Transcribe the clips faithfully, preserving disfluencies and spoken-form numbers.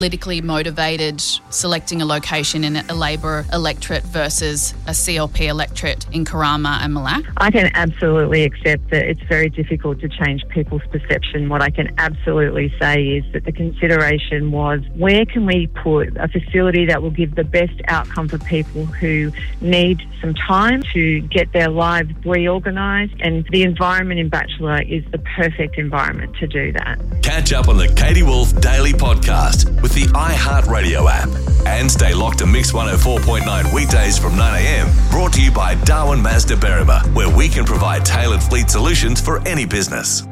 politically motivated selecting a location in a Labor electorate versus a C L P electorate in Karama and Malak? I can absolutely accept that it's very difficult to change people's perception. What I can absolutely say is that the consideration was, where can we put a facility that will give the best outcome for people who need some time to get their lives reorganised, and the environment in Batchelor is the perfect environment to do that. Catch up on the Katie Wolf Daily Podcast with the iHeartRadio app, and stay locked to Mix one oh four point nine weekdays from nine a.m. Brought to you by Darwin Mazda Berrima, where we can provide tailored fleet solutions for any business.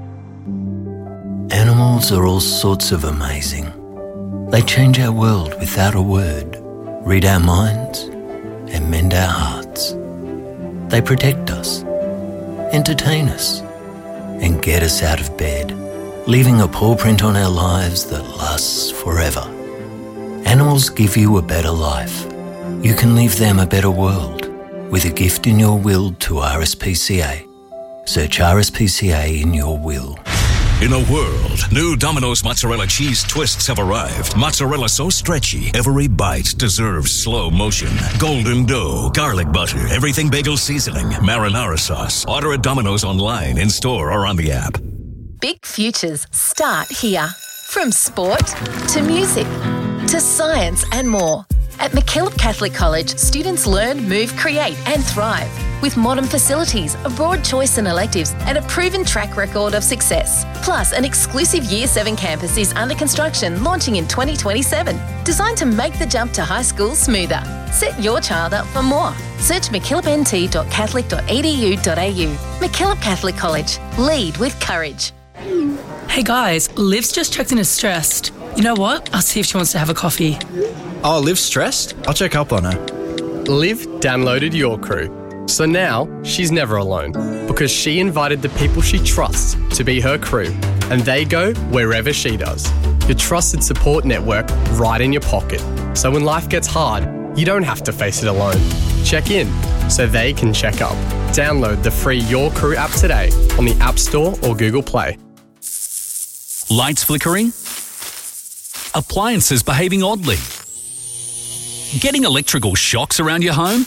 Animals are all sorts of amazing. They change our world without a word, read our minds, and mend our hearts. They protect us, entertain us, and get us out of bed, leaving a paw print on our lives that lasts forever. Animals give you a better life. You can leave them a better world with a gift in your will to R S P C A. Search R S P C A in your will. In a world, new Domino's mozzarella cheese twists have arrived. Mozzarella so stretchy, every bite deserves slow motion. Golden dough, garlic butter, everything bagel seasoning, marinara sauce. Order at Domino's online, in store, or on the app. Big futures start here. From sport to music to science and more. At MacKillop Catholic College, students learn, move, create and thrive. With modern facilities, a broad choice in electives and a proven track record of success. Plus, an exclusive Year seven campus is under construction, launching in twenty twenty-seven. Designed to make the jump to high school smoother. Set your child up for more. Search mackillop n t dot catholic dot e d u dot a u. MacKillop Catholic College. Lead with courage. Hey guys, Liv's just checked in as stressed. You know what? I'll see if she wants to have a coffee. Oh, Liv's stressed? I'll check up on her. Liv downloaded Your Crew. So now she's never alone because she invited the people she trusts to be her crew, and they go wherever she does. Your trusted support network right in your pocket. So when life gets hard, you don't have to face it alone. Check in so they can check up. Download the free Your Crew app today on the App Store or Google Play. Lights flickering? Appliances behaving oddly? Getting electrical shocks around your home?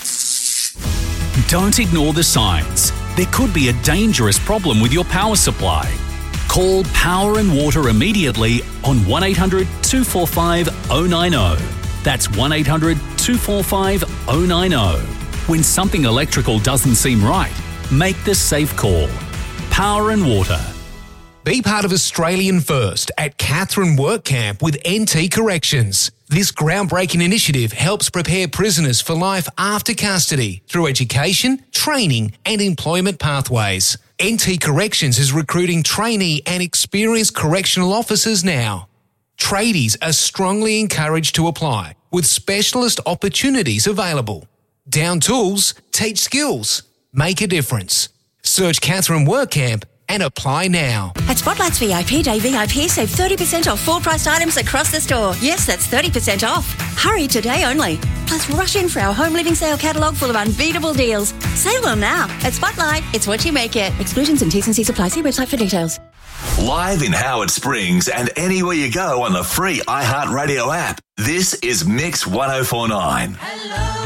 Don't ignore the signs. There could be a dangerous problem with your power supply. Call Power and Water immediately on one eight hundred two four five oh nine oh. That's one eight hundred two four five oh nine oh. When something electrical doesn't seem right, make the safe call. Power and Water. Be part of Australian First at Katherine Work Camp with N T Corrections. This groundbreaking initiative helps prepare prisoners for life after custody through education, training and employment pathways. N T Corrections is recruiting trainee and experienced correctional officers now. Tradies are strongly encouraged to apply, with specialist opportunities available. Down tools, teach skills, make a difference. Search Katherine Work Camp and apply now. At Spotlight's V I P Day V I P, save thirty percent off full-priced items across the store. Yes, that's thirty percent off. Hurry, today only. Plus, rush in for our home living sale catalogue full of unbeatable deals. Save them now. At Spotlight, it's what you make it. Exclusions and T's and C's apply. See website for details. Live in Howard Springs and anywhere you go on the free iHeartRadio app. This is Mix one oh four point nine. Hello.